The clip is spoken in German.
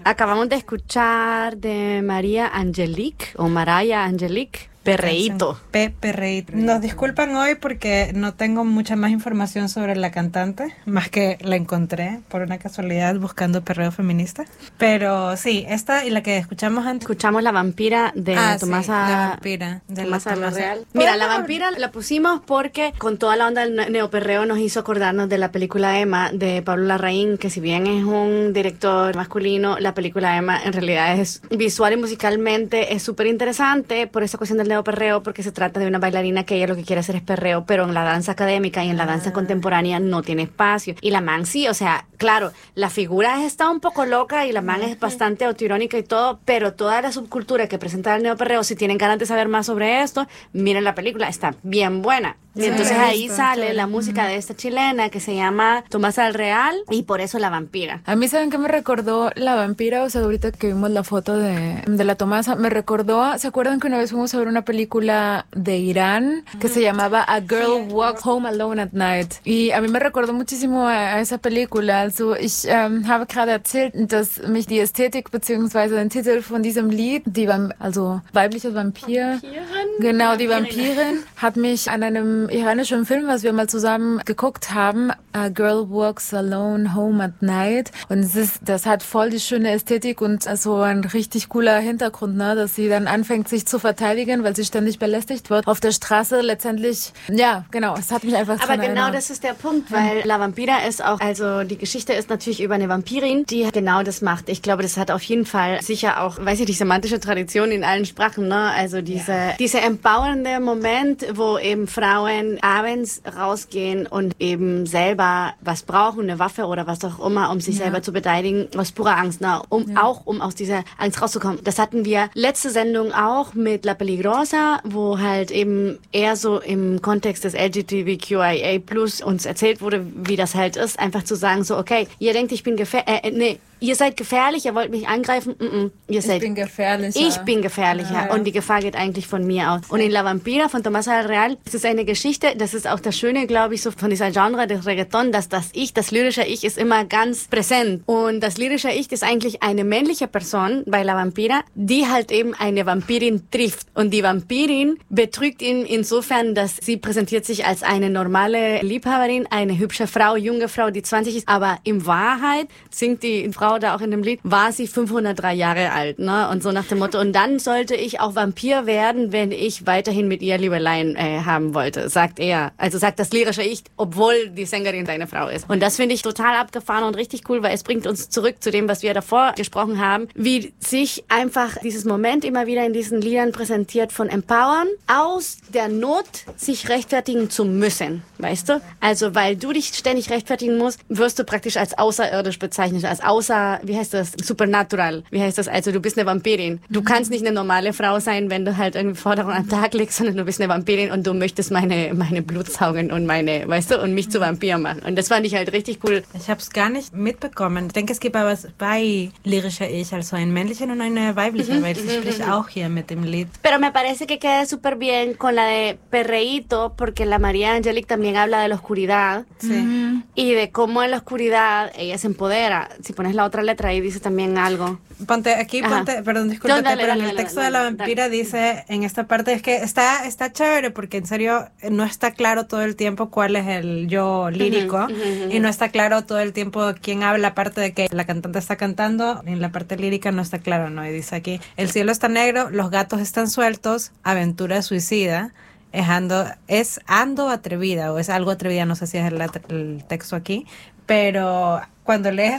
Acabamos de escuchar de María Angelique o Mariah Angelique. Perreíto. Perreíto. Nos disculpan hoy porque no tengo mucha más información sobre la cantante, más que la encontré por una casualidad buscando perreo feminista. Pero sí, esta y la que escuchamos antes. Escuchamos La Vampira de Tomasa. Sí, La Vampira. De Tomasa Real. Mira, La Vampira la pusimos porque con toda la onda del neoperreo nos hizo acordarnos de la película Emma de Pablo Larraín, que si bien es un director masculino, la película Emma en realidad es visual y musicalmente es súper interesante por esa cuestión del neoperreo, porque se trata de una bailarina que ella lo que quiere hacer es perreo, pero en la danza académica y en la danza contemporánea no tiene espacio. Y la man sí, o sea, claro, la figura está un poco loca y la man es bastante autoirónica y todo, pero toda la subcultura que presenta el neoperreo, si tienen ganas de saber más sobre esto, miren la película, está bien buena. Y entonces ahí sale la música de esta chilena que se llama Tomasa Real y por eso La Vampira. A mí, ¿saben qué me recordó La Vampira? O sea, ahorita que vimos la foto de la Tomasa, me recordó, ¿se acuerdan que una vez fuimos a ver una película de Irán que se llamaba A Girl Walks Home Alone at Night? Y a mí me recordó muchísimo a esa película. Also, ich habe gerade erzählt, dass mich die Ästhetik bzw. den Titel von diesem Lied, also weibliches Vampir, genau, die Vampirin, hat mich an einem iranischen Film, was wir mal zusammen geguckt haben, A Girl Walks Alone Home at Night. Und das hat voll die schöne Ästhetik und so ein richtig cooler Hintergrund, ne, dass sie dann anfängt, sich zu verteidigen, weil sie ständig belästigt wird auf der Straße. Letztendlich, ja, genau, es hat mich einfach Aber genau das ist der Punkt, weil La Vampira ist auch, also die Geschichte ist natürlich über eine Vampirin, die genau das macht. Ich glaube, das hat auf jeden Fall sicher auch, weiß ich, die semantische Tradition in allen Sprachen, ne, also diese empowernde Moment, wo eben Frauen abends rausgehen und eben selber was brauchen, eine Waffe oder was auch immer, um sich selber zu beteiligen, aus purer Angst, ne? Auch um aus dieser Angst rauszukommen. Das hatten wir letzte Sendung auch mit La Peligrosa, wo halt eben eher so im Kontext des LGBTQIA+ uns erzählt wurde, wie das halt ist, einfach zu sagen so, okay, ihr denkt, ich bin ihr seid gefährlich, ihr wollt mich angreifen. Ich bin gefährlicher. Ich bin gefährlicher. Ja. Und die Gefahr geht eigentlich von mir aus. Und in La Vampira von Tomasa Real, das ist eine Geschichte, das ist auch das Schöne, glaube ich, so von dieser Genre des Reggaeton, dass das lyrische Ich ist immer ganz präsent. Und das lyrische Ich ist eigentlich eine männliche Person bei La Vampira, die halt eben eine Vampirin trifft. Und die Vampirin betrügt ihn insofern, dass sie präsentiert sich als eine normale Liebhaberin, eine hübsche Frau, junge Frau, die 20 ist. Aber in Wahrheit singt die Frau da auch in dem Lied, war sie 503 Jahre alt, ne? Und so nach dem Motto, und dann sollte ich auch Vampir werden, wenn ich weiterhin mit ihr Liebeleien haben wollte, sagt er. Also sagt das lyrische Ich, obwohl die Sängerin seine Frau ist. Und das finde ich total abgefahren und richtig cool, weil es bringt uns zurück zu dem, was wir davor gesprochen haben, wie sich einfach dieses Moment immer wieder in diesen Liedern präsentiert von Empowern, aus der Not sich rechtfertigen zu müssen, weißt du? Also, weil du dich ständig rechtfertigen musst, wirst du praktisch als außerirdisch bezeichnet, als wie heißt das? Supernatural. Wie heißt das? Also du bist eine Vampirin. Du kannst nicht eine normale Frau sein, wenn du halt irgendwie Forderungen an den Tag legst, sondern du bist eine Vampirin und du möchtest meine Blut saugen und weißt du, und mich zu Vampir machen. Und das fand ich halt richtig cool. Ich habe es gar nicht mitbekommen. Ich denke, es gibt aber zwei lyrische Ich, also ein männlichen und eine weibliche, weil sie spricht auch hier mit dem Lied. Pero me parece que queda súper bien con la de Perreíto, porque la María Angelique también habla de la oscuridad. Sí. Y de cómo en la oscuridad ella se empodera. Si pones la otra letra ahí dice también algo. Perdón, discúlpate, pero en el texto de La Vampira dice, en esta parte, es que está chévere porque en serio no está claro todo el tiempo cuál es el yo lírico y no está claro todo el tiempo quién habla, aparte de que la cantante está cantando, en la parte lírica no está claro, ¿no? Y dice aquí, el cielo está negro, los gatos están sueltos, aventura suicida, ando atrevida o es algo atrevida, no sé si es el texto aquí, pero cuando lees